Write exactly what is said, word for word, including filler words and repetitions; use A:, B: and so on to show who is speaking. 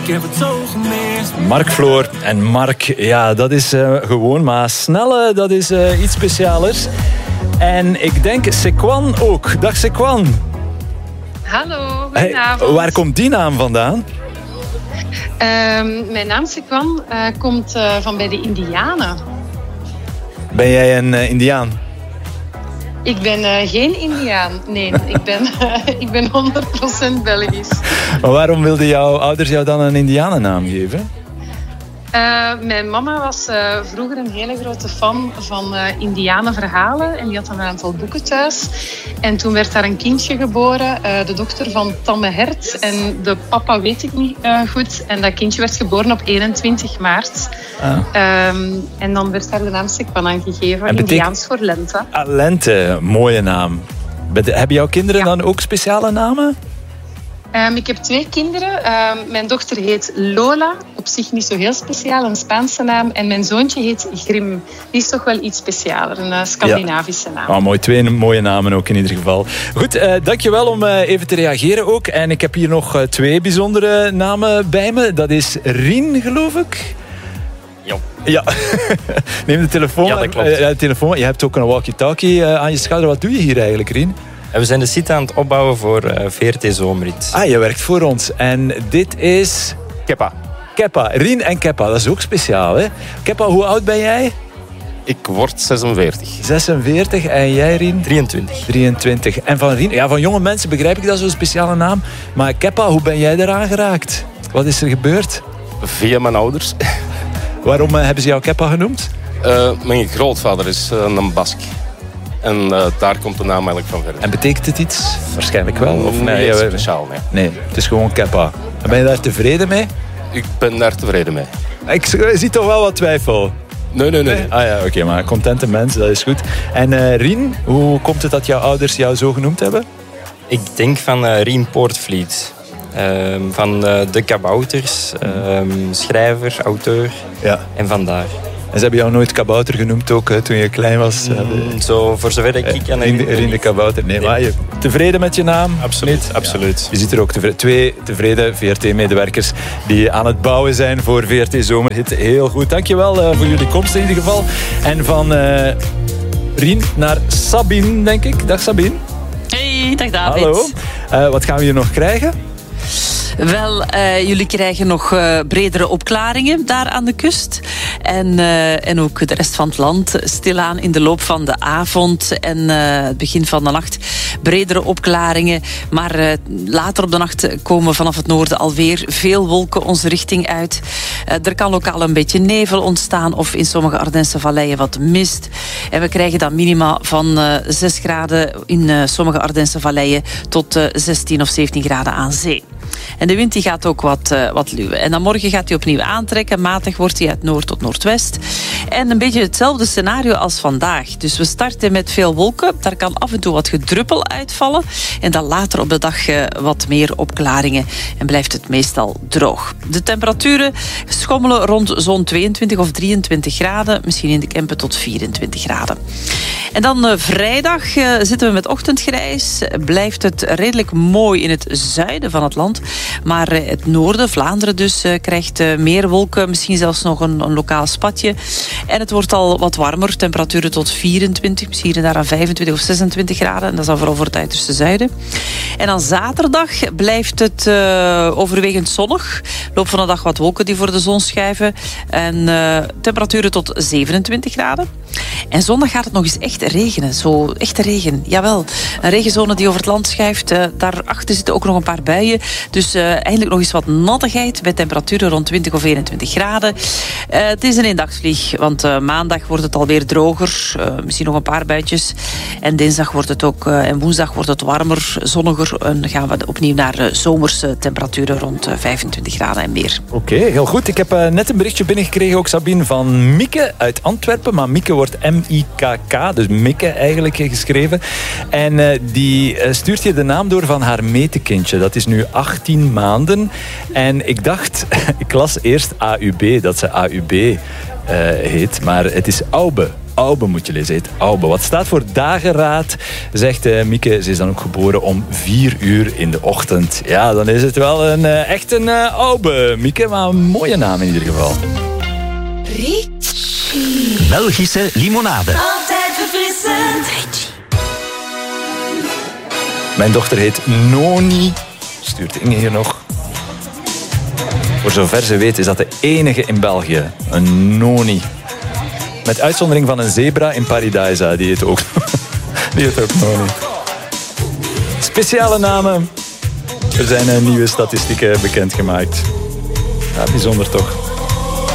A: Ik heb het zo gemist.
B: Mark Floor en Mark, ja, dat is uh, gewoon, maar Snelle, dat is uh, iets specialers. En ik denk Sequan ook. Dag Sequan.
C: Hallo, goedenavond.
B: Hey, waar komt die naam vandaan?
C: Uh, mijn naam Sequan uh, komt uh, van bij de Indianen.
B: Ben jij een uh, Indiaan?
C: Ik ben uh, geen Indiaan, nee. Ik ben, uh, ik ben honderd procent Belgisch.
B: Maar waarom wilden jouw ouders jou dan een Indianennaam geven?
C: Uh, mijn mama was uh, vroeger een hele grote fan van uh, Indianenverhalen. En die had dan een aantal boeken thuis. En toen werd daar een kindje geboren, uh, de dochter van Tamme Hert. En de papa weet ik niet uh, goed. En dat kindje werd geboren op eenentwintig maart. Ah. Um, en dan werd daar de naam Sequan aan gegeven. En Indiaans voor lente.
B: Ah, lente, mooie naam. Hebben jouw kinderen ja. dan ook speciale namen?
C: Um, ik heb twee kinderen. Um, mijn dochter heet Lola, op zich niet zo heel speciaal, een Spaanse naam. En mijn zoontje heet Grim. Die is toch wel iets specialer, een uh, Scandinavische ja. naam.
B: Oh, mooi, twee mooie namen ook in ieder geval. Goed, uh, dankjewel om uh, even te reageren ook. En ik heb hier nog uh, twee bijzondere namen bij me. Dat is Rien, geloof ik.
D: Ja.
B: Ja. Neem de telefoon.
D: Ja, dat klopt.
B: Uh, de telefoon. Je hebt ook een walkie-talkie uh, aan je schouder. Wat doe je hier eigenlijk, Rien?
D: We zijn de site aan het opbouwen voor uh, V R T Zomerrit.
B: Ah, je werkt voor ons. En dit is...
D: Keppa.
B: Keppa. Rien en Keppa. Dat is ook speciaal, hè? Keppa, hoe oud ben jij?
E: Ik word zesenveertig.
B: zesenveertig. En jij, Rien?
D: drieëntwintig.
B: drieëntwintig. En van Rien... Ja, van jonge mensen begrijp ik dat zo'n speciale naam. Maar Keppa, hoe ben jij eraan geraakt? Wat is er gebeurd?
E: Via mijn ouders.
B: Waarom uh, hebben ze jou Keppa genoemd?
E: Uh, mijn grootvader is uh, een Bask. En uh, daar komt de naam eigenlijk van verder.
B: En betekent het iets? Waarschijnlijk wel. Of
E: nee,
B: nee,
E: speciaal, nee.
B: Nee, het is gewoon Keppa. En ben je daar tevreden mee?
E: Ik ben daar tevreden mee.
B: Ik zie toch wel wat twijfel.
E: Nee, nee, nee. nee.
B: Ah ja, oké, okay, maar contente mensen, dat is goed. En uh, Rien, hoe komt het dat jouw ouders jou zo genoemd hebben?
D: Ik denk van uh, Rien Poortvliet. Uh, van uh, De Kabouters, uh, schrijver, auteur. Ja. En vandaar.
B: En ze hebben jou nooit kabouter genoemd ook, hè, toen je klein was?
D: Mm, zo, voor zover ik kan herinneren.
B: Rien de Kabouter. Nee, nee, maar je tevreden met je naam?
D: Absoluut, ja. absoluut.
B: Je ziet er ook tevreden. Twee tevreden V R T-medewerkers die aan het bouwen zijn voor V R T Zomerhit. Heel goed. Dankjewel uh, voor jullie komst in ieder geval. En van uh, Rien naar Sabine, denk ik. Dag Sabine.
F: Hey, dag David.
B: Hallo. Uh, wat gaan we hier nog krijgen?
F: Wel, uh, jullie krijgen nog uh, bredere opklaringen daar aan de kust. En, uh, en ook de rest van het land stilaan in de loop van de avond en uh, het begin van de nacht. Bredere opklaringen. Maar uh, later op de nacht komen vanaf het noorden alweer veel wolken onze richting uit. Uh, er kan lokaal een beetje nevel ontstaan of in sommige Ardense valleien wat mist. En we krijgen dan minima van uh, zes graden in uh, sommige Ardense valleien tot uh, zestien of zeventien graden aan zee. En de wind die gaat ook wat, uh, wat luwen. En dan morgen gaat hij opnieuw aantrekken. Matig wordt hij uit noord tot noordwest. En een beetje hetzelfde scenario als vandaag. Dus we starten met veel wolken. Daar kan af en toe wat gedruppel uitvallen. En dan later op de dag uh, wat meer opklaringen. En blijft het meestal droog. De temperaturen schommelen rond zo'n tweeëntwintig of drieëntwintig graden. Misschien in de Kempen tot vierentwintig graden. En dan uh, vrijdag uh, zitten we met ochtendgrijs. Blijft het redelijk mooi in het zuiden van het land. Maar uh, het noorden, Vlaanderen dus, uh, krijgt uh, meer wolken. Misschien zelfs nog een, een lokaal spatje. En het wordt al wat warmer. Temperaturen tot vierentwintig, misschien daar aan vijfentwintig of zesentwintig graden. En dat is dan vooral voor het uiterste zuiden. En dan zaterdag blijft het uh, overwegend zonnig. Loop van de dag wat wolken die voor de zon schuiven. En uh, temperaturen tot zevenentwintig graden. En zondag gaat het nog eens echt regenen. Zo, echte regen, jawel. Een regenzone die over het land schuift. Uh, daarachter zitten ook nog een paar buien. Dus uh, eindelijk nog eens wat nattigheid bij temperaturen rond twintig of eenentwintig graden. Uh, het is een eendagsvlieg, want uh, maandag wordt het alweer droger. Uh, misschien nog een paar buitjes. En dinsdag wordt het ook, uh, en woensdag wordt het warmer, zonniger. En gaan we opnieuw naar uh, zomerse temperaturen rond uh, vijfentwintig graden en meer.
B: Oké, okay, heel goed. Ik heb uh, net een berichtje binnengekregen, ook Sabine, van Mieke uit Antwerpen. Maar Mieke wordt M I K K, dus Mikke eigenlijk geschreven. En uh, die uh, stuurt je de naam door van haar metekindje. Dat is nu achttien maanden. En ik dacht, ik las eerst A U B, dat ze A U B uh, heet. Maar het is Aube. Aube moet je lezen. Heet Aube. Wat staat voor dageraad, zegt uh, Mieke. Ze is dan ook geboren om vier uur in de ochtend. Ja, dan is het wel een, uh, echt een uh, Aube, Mieke. Maar een mooie naam in ieder geval.
A: Ritchie. Belgische limonade.
G: Altijd verfrissend. Ritchie.
B: Mijn dochter heet Noni. Stuurt Inge hier nog. Voor zover ze weet is dat de enige in België. Een Noni. Met uitzondering van een zebra in Paradise. Die heet ook, die heet ook Noni. Speciale namen. Er zijn nieuwe statistieken bekendgemaakt. Ja, bijzonder toch.